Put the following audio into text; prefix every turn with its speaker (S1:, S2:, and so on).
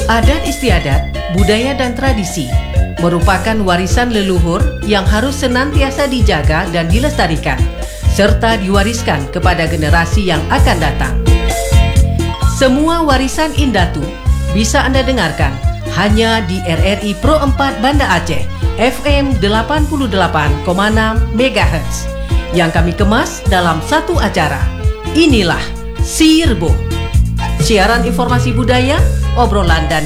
S1: Adat istiadat, budaya dan tradisi merupakan warisan leluhur yang harus senantiasa dijaga dan dilestarikan, serta diwariskan kepada generasi yang akan datang. Semua warisan Indatu bisa Anda dengarkan hanya di RRI Pro 4 Banda Aceh, FM 88,6 MHz, yang kami kemas dalam satu acara. Inilah Sirbo. Siaran informasi budaya, obrolan dan